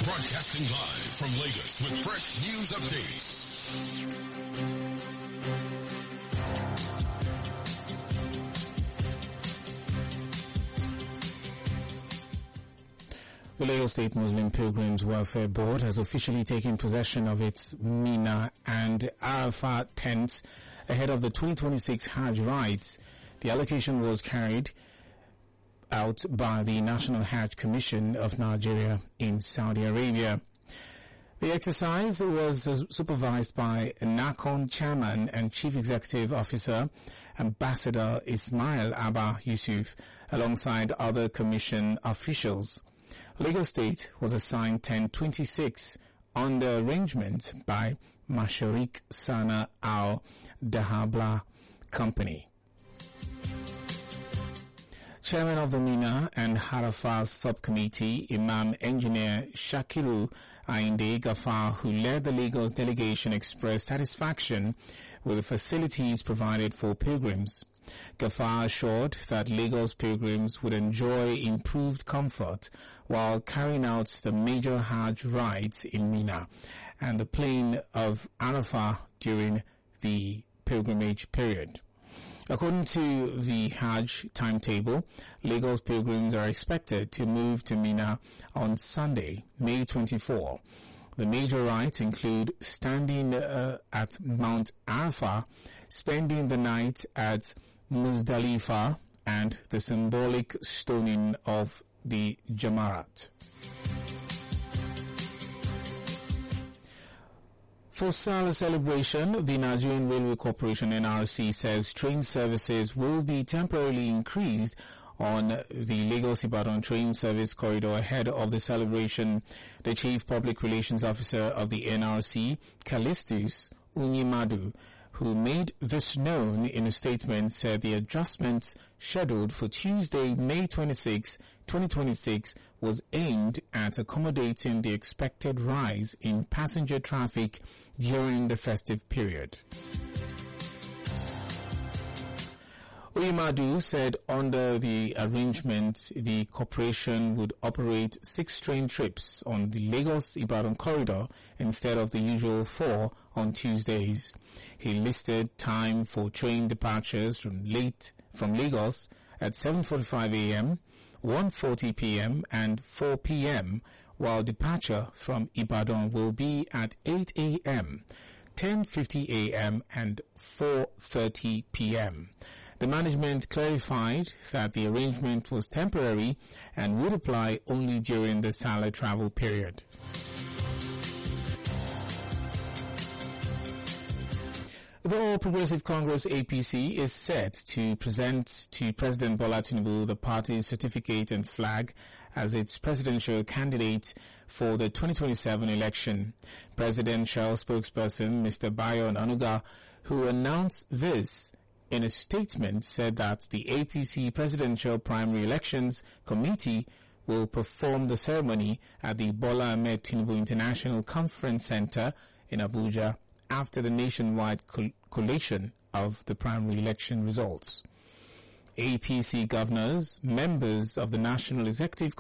Broadcasting live from Lagos with fresh news updates. The Lagos State Muslim Pilgrims Welfare Board has officially taken possession of its Mina and Arafat tents ahead of the 2026 Hajj rites. The allocation was carried out by the National Hajj Commission of Nigeria in Saudi Arabia. The exercise was supervised by NACON Chairman and Chief Executive Officer Ambassador Ismail Abba Yusuf alongside other Commission officials. Lagos State was assigned 1026 under arrangement by Masharik Sana Al Dahabla Company. Chairman of the Mina and Arafat Subcommittee, Imam Engineer Shakiru Ainde Gafar, who led the Lagos delegation, expressed satisfaction with the facilities provided for pilgrims. Gafar assured that Lagos pilgrims would enjoy improved comfort while carrying out the major Hajj rites in Mina and the plain of Arafah during the pilgrimage period. According to the Hajj timetable, Lagos pilgrims are expected to move to Mina on Sunday, May 24. The major rites include standing at Mount Arafah, spending the night at Muzdalifah, and the symbolic stoning of the Jamarat. For Salah celebration, the Nigerian Railway Corporation (NRC) says train services will be temporarily increased on the Lagos-Ibadan train service corridor ahead of the celebration. The Chief Public Relations Officer of the NRC, Callistus Unyimadu, who made this known in a statement, said the adjustments scheduled for Tuesday, May 26, 2026 was aimed at accommodating the expected rise in passenger traffic during the festive period. Uyimadu said under the arrangement, the corporation would operate 6 train trips on the Lagos-Ibadan corridor instead of the usual 4 on Tuesdays. He listed time for train departures from Lagos at 7:45 a.m., 1:40 p.m. and 4 p.m., while departure from Ibadan will be at 8 a.m., 10:50 a.m. and 4:30 p.m. The management clarified that the arrangement was temporary and would apply only during the Salah travel period. The All Progressive Congress APC is set to present to President Bola Tinubu the party's certificate and flag as its presidential candidate for the 2027 election. Presidential spokesperson Mr. Bayo Onanuga, who announced this in a statement, said that the APC Presidential Primary Elections Committee will perform the ceremony at the Bola Ahmed Tinubu International Conference Center in Abuja after the nationwide collation of the primary election results. APC governors, members of the National Executive